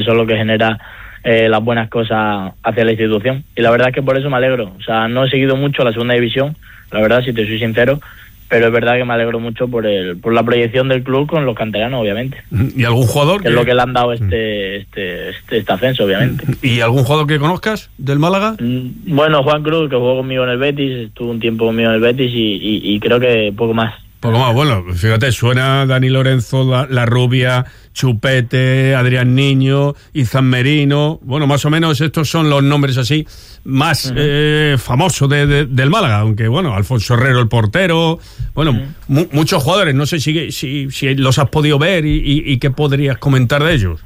Eso es lo que genera las buenas cosas hacia la institución. Y la verdad es que por eso me alegro. O sea, no he seguido mucho la segunda división, la verdad, si te soy sincero, pero es verdad que me alegro mucho por la proyección del club con los canteranos, obviamente. ¿Y algún jugador? Que es lo que le han dado este ascenso, obviamente. ¿Y algún jugador que conozcas del Málaga? Bueno, Juan Cruz, que jugó conmigo en el Betis, estuvo un tiempo conmigo en el Betis y creo que poco más. Poco más, bueno, fíjate, suena Dani Lorenzo, la Rubia, Chupete, Adrián Niño, Izan Merino, bueno, más o menos estos son los nombres así más famosos del Málaga, aunque bueno, Alfonso Herrero el portero, bueno, muchos jugadores, no sé si los has podido ver y qué podrías comentar de ellos.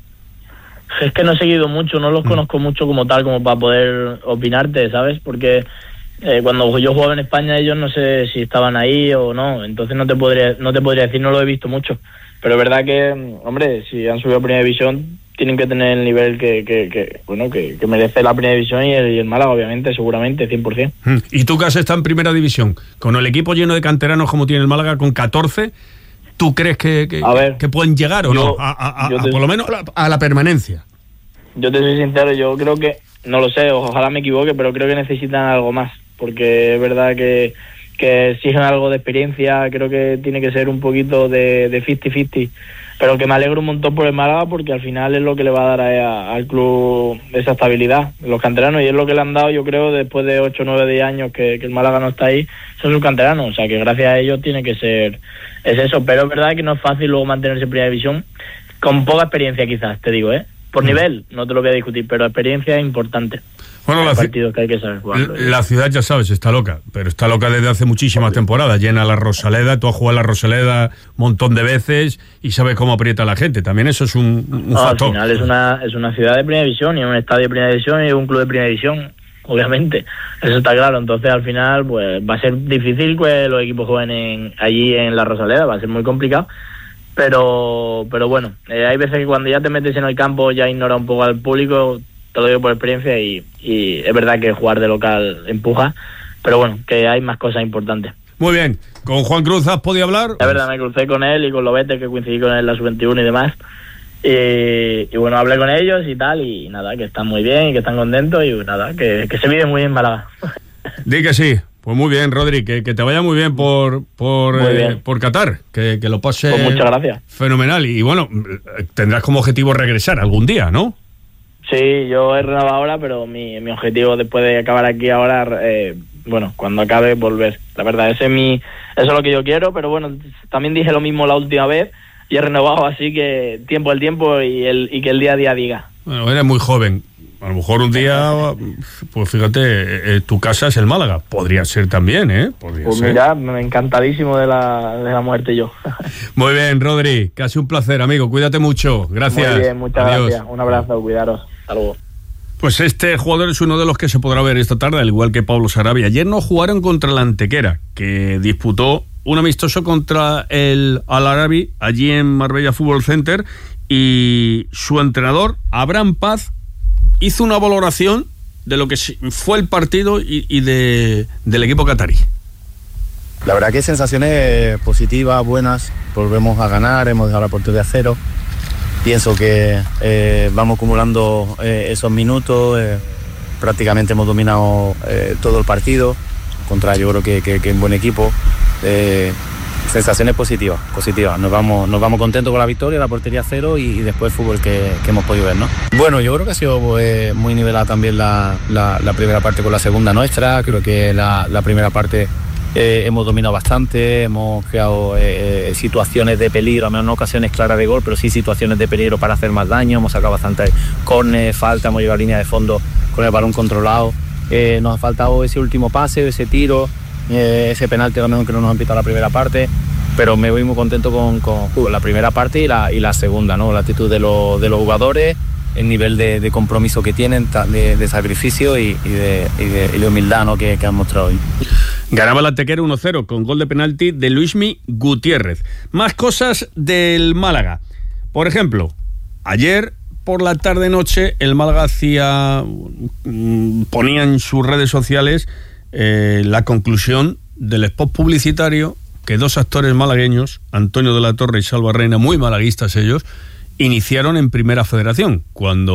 Es que no he seguido mucho, no los conozco mucho como tal, como para poder opinarte, ¿sabes? Porque cuando yo jugaba en España ellos no sé si estaban ahí o no, entonces no te podría decir, no lo he visto mucho, pero es verdad que, hombre, si han subido a Primera División tienen que tener el nivel que merece la Primera División y el Málaga, obviamente, seguramente, 100%. ¿Y tú que has estado en Primera División, con el equipo lleno de canteranos como tiene el Málaga, con 14, tú crees que pueden llegar o no por lo menos a la permanencia? Yo te soy sincero, yo creo que, no lo sé, ojalá me equivoque, pero creo que necesitan algo más, porque es verdad que exigen algo de experiencia, creo que tiene que ser un poquito de 50-50, pero que me alegro un montón por el Málaga, porque al final es lo que le va a dar al club esa estabilidad, los canteranos, y es lo que le han dado, yo creo, después de 8, 9, 10 años que el Málaga no está ahí, son sus canteranos, o sea que gracias a ellos tiene que ser, es eso, pero es verdad que no es fácil luego mantenerse en Primera División, con poca experiencia quizás, te digo, por nivel, no te lo voy a discutir, pero experiencia es importante. Bueno, partidos que hay que saber jugar. La ciudad, ya sabes, está loca, pero está loca desde hace muchísimas temporadas. Llena la Rosaleda, tú has jugado a la Rosaleda un montón de veces y sabes cómo aprieta a la gente. También eso es un factor. Al final es una ciudad de Primera División y un estadio de Primera División y un club de Primera División, obviamente. Eso está claro. Entonces, al final, pues va a ser difícil que los equipos jueguen allí en la Rosaleda, va a ser muy complicado. Pero bueno, hay veces que cuando ya te metes en el campo ya ignora un poco al público, te lo digo por experiencia, y es verdad que jugar de local empuja, pero bueno, que hay más cosas importantes. Muy bien, ¿con Juan Cruz has podido hablar? La verdad, me crucé con él y con Lobete, que coincidí con él en la Sub-21 y demás, y bueno, hablé con ellos y tal, y nada, que están muy bien y que están contentos, y nada, que se vive muy bien en Málaga. Di que sí. Pues muy bien, Rodri, que te vaya muy bien por Qatar, que lo pase pues muchas gracias. Fenomenal. Y bueno, tendrás como objetivo regresar algún día, ¿no? Sí, yo he renovado ahora, pero mi objetivo después de acabar aquí ahora, cuando acabe, volver. La verdad, eso es lo que yo quiero, pero bueno, también dije lo mismo la última vez y he renovado, así que tiempo al tiempo y que el día a día diga. Bueno, eres muy joven. A lo mejor un día, pues fíjate, tu casa es el Málaga. Podría ser también, ¿eh? Pues mira, encantadísimo de la muerte yo. Muy bien, Rodri, casi un placer, amigo. Cuídate mucho. Gracias. Muy bien, muchas gracias. Un abrazo, cuidaros. Hasta luego. Pues este jugador es uno de los que se podrá ver esta tarde, al igual que Pablo Sarabia. Ayer no jugaron contra el Antequera, que disputó un amistoso contra el Al-Arabi, allí en Marbella Fútbol Center, y su entrenador, Abraham Paz, hizo una valoración de lo que fue el partido y del equipo catarí. La verdad que sensaciones positivas, buenas. Volvemos a ganar, hemos dejado la portería a cero. Pienso que vamos acumulando esos minutos. Prácticamente hemos dominado todo el partido. Contra, yo creo que es un buen equipo. Sensaciones positivas. Nos vamos contentos con la victoria, la portería a cero y después el fútbol que hemos podido ver, ¿no? Bueno, yo creo que ha sido muy nivelada también la primera parte con la segunda nuestra. Creo que la primera parte hemos dominado bastante, hemos creado situaciones de peligro, a menos no ocasiones claras de gol, pero sí situaciones de peligro para hacer más daño. Hemos sacado bastante córner, falta, hemos llegado a línea de fondo con el balón controlado. Nos ha faltado ese último pase, ese tiro, ese penalti también que no nos han pitado la primera parte, pero me voy muy contento con la primera parte y la segunda, ¿no? La actitud de los jugadores, el nivel de compromiso que tienen, de sacrificio y de humildad, ¿no? que han mostrado hoy. Ganaba el Antequera 1-0 con gol de penalti de Luismi Gutiérrez. Más cosas del Málaga. Por ejemplo, ayer por la tarde-noche el Málaga ponía en sus redes sociales la conclusión del spot publicitario que dos actores malagueños, Antonio de la Torre y Salva Reina, muy malaguistas ellos, iniciaron en Primera Federación, cuando